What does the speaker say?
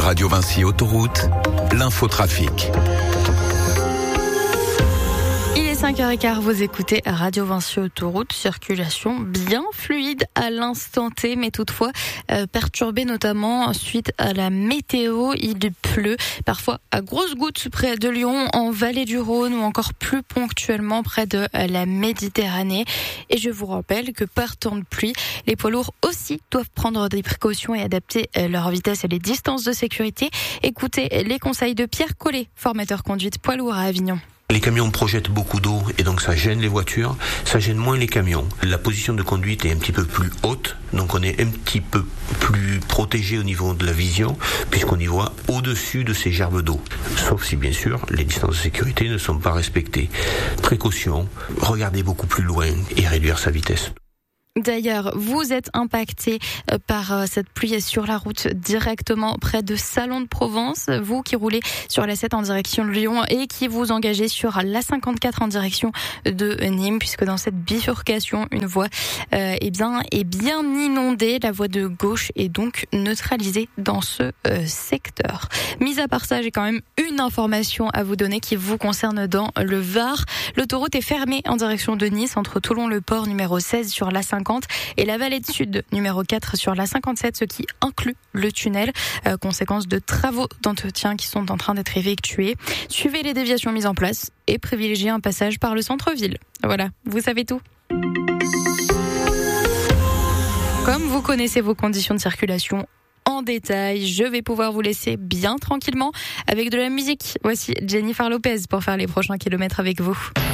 Radio Vinci Autoroute, l'infotrafic. Il est 5h15, vous écoutez Radio Vinci Autoroute, circulation bien fluide à l'instant T, mais toutefois perturbée notamment suite à la météo. Il pleut parfois à grosses gouttes près de Lyon, en vallée du Rhône ou encore plus ponctuellement près de la Méditerranée. Et je vous rappelle que par temps de pluie, les poids lourds aussi doivent prendre des précautions et adapter leur vitesse et les distances de sécurité. Écoutez les conseils de Pierre Collet, formateur conduite poids lourd à Avignon. Les camions projettent beaucoup d'eau et donc ça gêne les voitures, ça gêne moins les camions. La position de conduite est un petit peu plus haute, donc on est un petit peu plus protégé au niveau de la vision, puisqu'on y voit au-dessus de ces gerbes d'eau. Sauf si bien sûr les distances de sécurité ne sont pas respectées. Précaution, regarder beaucoup plus loin et réduire sa vitesse. D'ailleurs, vous êtes impacté par cette pluie sur la route directement près de Salon de Provence. Vous qui roulez sur la 7 en direction de Lyon et qui vous engagez sur la 54 en direction de Nîmes, puisque dans cette bifurcation, une voie est bien inondée. La voie de gauche est donc neutralisée dans ce secteur. Mis à part ça, j'ai quand même une information à vous donner qui vous concerne dans le Var. L'autoroute est fermée en direction de Nice entre Toulon-le-Port numéro 16 sur la 50 et la Vallée de Sud numéro 4 sur la 57, ce qui inclut le tunnel, conséquence de travaux d'entretien qui sont en train d'être effectués. Suivez les déviations mises en place et privilégiez un passage par le centre-ville. Voilà, vous savez tout. Comme vous connaissez vos conditions de circulation en détail, je vais pouvoir vous laisser bien tranquillement avec de la musique. Voici Jennifer Lopez pour faire les prochains kilomètres avec vous.